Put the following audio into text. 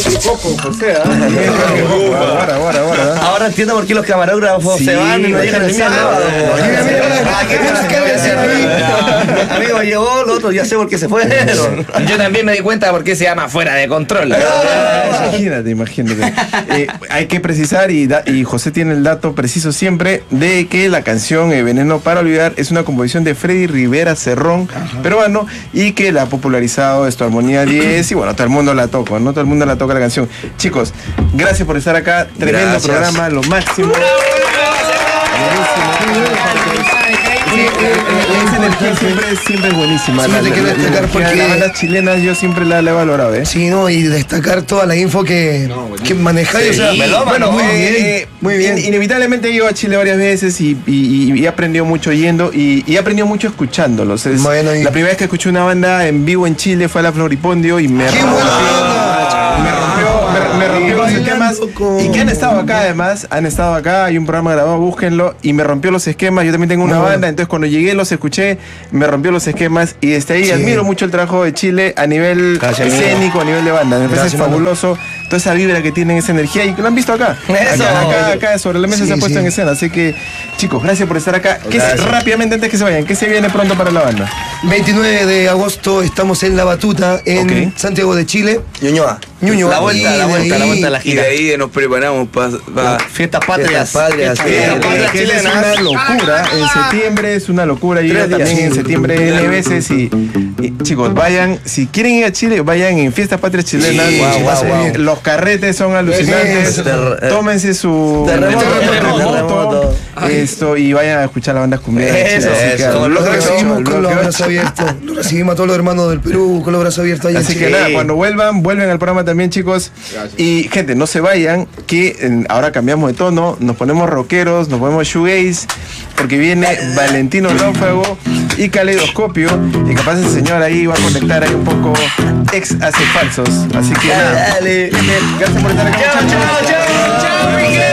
que Coco, José, Ahora entiendo por qué los camarógrafos se van y no llegan el sábado. Amigo, llegó, los otros ya sé por qué se fueron. Yo también me di cuenta por qué se llama Fuera de Control. Imagínate. Hay que precisar, y José tiene el dato preciso siempre, de que la canción Veneno para Olvidar es una composición de Freddy Rivera Cerrón, peruano, y que la ha popularizado esto, Armonía 10, y bueno, todo el mundo la toca, ¿no? Todo el mundo la toca la canción. Chicos, gracias por estar acá, tremendo programa, lo máximo. Esa energía siempre es buenísima. Sí, te quiero destacar porque las bandas chilenas yo siempre la he valorado, ¿eh? Sí, no, y destacar toda la info que manejáis. Sí, muy bien. Inevitablemente he ido a Chile varias veces y he aprendido mucho yendo y he aprendido mucho escuchándolos. La primera vez que escuché una banda en vivo en Chile fue a la Floripondio y me rompió los esquemas. Y que han estado acá además, hay un programa grabado, búsquenlo, y me rompió los esquemas. Yo también tengo una banda, entonces cuando llegué los escuché, me rompió los esquemas, y desde ahí admiro mucho el trabajo de Chile a nivel escénico, a nivel de banda. Me parece fabuloso toda esa vibra que tienen, esa energía, y que lo han visto acá. Acá sobre la mesa se ha puesto en escena. Así que, chicos, gracias por estar acá. Rápidamente, antes que se vayan, ¿qué se viene pronto para la banda? 29 de agosto estamos en La Batuta, en Santiago de Chile. Ñuñoa. La vuelta a la gira. Y de ahí nos preparamos para Fiestas patrias. Que es una locura. En septiembre es una locura. Yo también en septiembre N veces. Y chicos, vayan. Si quieren ir a Chile, vayan en Fiestas Patrias Chilenas. Los carretes son alucinantes. Tómense su terremoto. Esto, y vayan a escuchar la banda cumbia. Lo recibimos con los brazos abiertos. Lo recibimos a todos los hermanos del Perú con los brazos abiertos allá. Así que nada, cuando vuelven al programa también, chicos. Gracias. Y gente, no se vayan, que ahora cambiamos de tono, nos ponemos rockeros, nos ponemos shoegaze, porque viene Valentino Náufrago y Caleidoscopio, y capaz ese señor ahí va a conectar ahí un poco ex hace falsos. Así que nada, gracias por estar acá. Chao, Miguel.